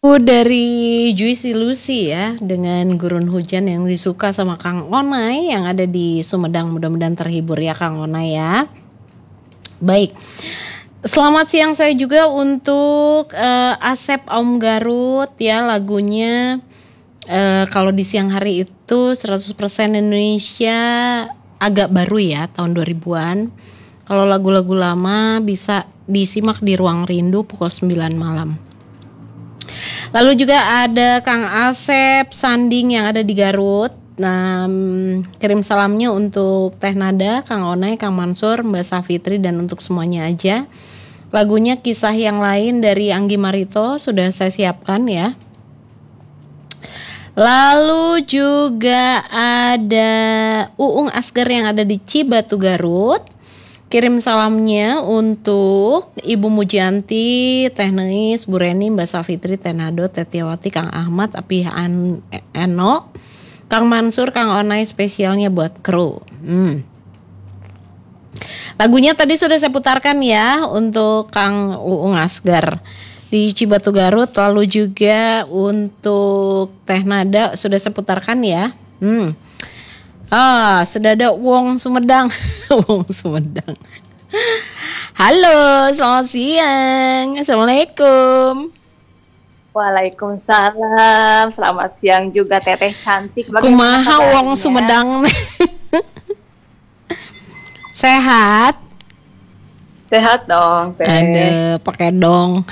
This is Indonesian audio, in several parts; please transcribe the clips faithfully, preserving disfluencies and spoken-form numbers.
Dari Juicy Lucy ya, dengan Gurun Hujan yang disuka sama Kang Onai yang ada di Sumedang. Mudah-mudahan terhibur ya Kang Onai ya. Baik, selamat siang saya juga untuk uh, Asep Om Garut ya, lagunya uh, kalau di siang hari itu seratus persen Indonesia, agak baru ya, tahun dua ribuan. Kalau lagu-lagu lama bisa disimak di Ruang Rindu pukul sembilan malam. Lalu juga ada Kang Asep Sanding yang ada di Garut. Nah, kirim salamnya untuk Teh Nada, Kang Onai, Kang Mansur, Mbak Safitri, dan untuk semuanya aja. Lagunya Kisah Yang Lain dari Anggi Marito sudah saya siapkan ya. Lalu juga ada Uung Asgar yang ada di Cibatu Garut. Kirim salamnya untuk Ibu Mujianti, Teh Neis, Bu Reni, Mbak Safitri, Teh Nado, Teh Tiawati, Kang Ahmad, Api An- Eno, Kang Mansur, Kang Onai, spesialnya buat kru. Hmm. Lagunya tadi sudah saya putarkan ya untuk Kang Uung Asgar di Cibatu Garut. Lalu juga untuk Teh Nada sudah saya putarkan ya. Hmm. Ah, sudah ada Wong Sumedang. Wong Sumedang. Halo, selamat siang. Assalamualaikum. Waalaikumsalam. Selamat siang juga Teteh cantik. Kumaha Wong Sumedang. Sehat? Sehat dong, Teh. Ada pakai dong.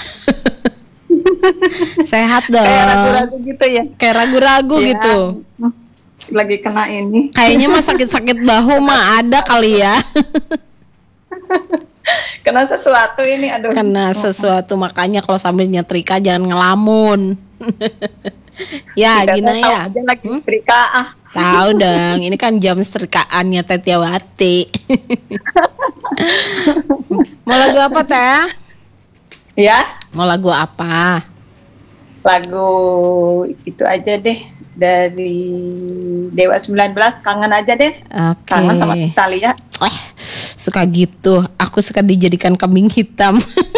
Sehat dong. Kayak ragu-ragu gitu ya. Kayak ragu-ragu ya. Gitu. Lagi kena ini. Kayaknya mah sakit-sakit bahu mah ada kali ya. Kena sesuatu ini, aduh. Kena sesuatu, makanya kalau sambil nyetrika jangan ngelamun. Ya, tidak gina ya. Aja lagi hmm? setrika ah. Tahu dong, ini kan jam setrikaannya Teh Tiawati. Mau lagu apa Teh? Ya. Mau lagu apa? Lagu itu aja deh. Dari Dewa sembilan belas, kangen aja deh. Okay. Kangen sama Italia. Eh, suka gitu. Aku suka dijadikan kambing hitam.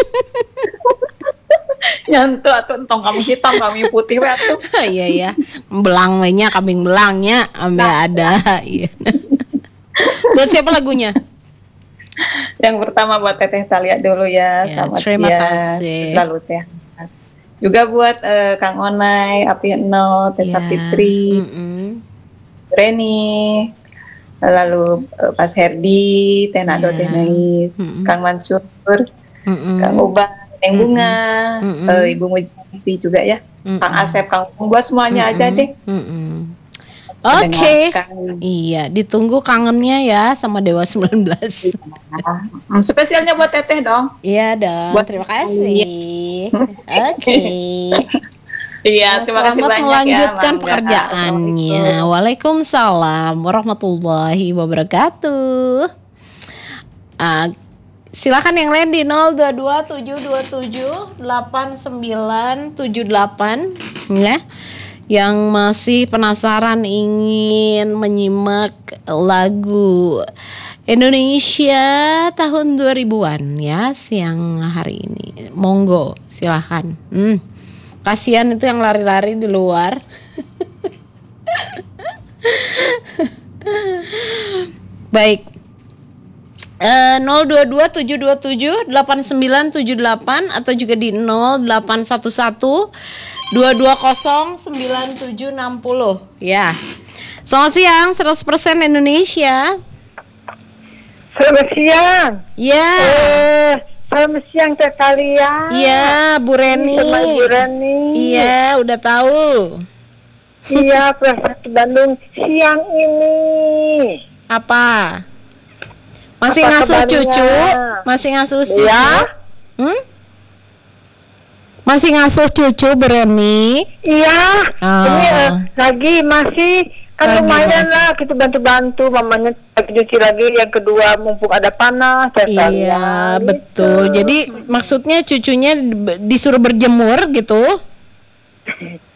Nyantu atuh entong kamu hitam, kami putih we atuh. Iya ya. Belang we nya, kambing belangnya ambe nah, ada. Iya. Buat siapa lagunya? Yang pertama buat Teteh Italia dulu ya, ya sama terima dia. kasih. Selalu sehat. Juga buat uh, Kang Onai, Api Eno, Teh yeah. Fitri, mm-hmm. Reni, lalu uh, Pas Herdi, Teh Nado, yeah. Teh Neis, mm-hmm. Kang Mansur, mm-hmm. Kang Uba, Neng Bunga, mm-hmm. uh, Ibu Mujianti juga ya, mm-hmm. Kang Asep, Kang buat semuanya mm-hmm. aja deh. Mm-hmm. Oke, okay. Iya, ditunggu kangennya ya sama Dewa sembilan belas. Hmm, spesialnya buat Teteh dong. Iya dong, buat terima kasih. Oke. Okay. Iya, terima kasih banyak ya. Selamat melanjutkan ya, pekerjaannya. Waalaikumsalam warahmatullahi wabarakatuh. Uh, silakan yang lain di nol dua dua tujuh dua tujuh delapan sembilan tujuh delapan ya. Yang masih penasaran ingin menyimak lagu Indonesia tahun dua ribuan ya siang hari ini. Monggo silahkan. Hmm, kasihan itu yang lari-lari di luar. Baik. Uh, nol dua dua tujuh dua tujuh delapan sembilan tujuh delapan atau juga di nol delapan satu satu dua dua nol sembilan tujuh enam nol ya. Selamat siang, seratus persen Indonesia. Selamat siang. Ya. Eh, selamat siang Teh Talia. Iya, Bu Reni. Sama Bu Reni. Iya, udah tahu. Iya, Prefektur Bandung siang ini. Apa? Masih Apa ngasuh kabarnya? cucu? Masih ngasuh cucu? Ya. Hmm? Masih ngasuh cucu Bereni? Iya. Oh. Ini uh, lagi masih kan Lagi lumayan masih. lah kita bantu-bantu mamanya lagi cuci lagi, yang kedua mumpung ada panas. Iya, gitu. betul. Jadi maksudnya cucunya disuruh berjemur gitu?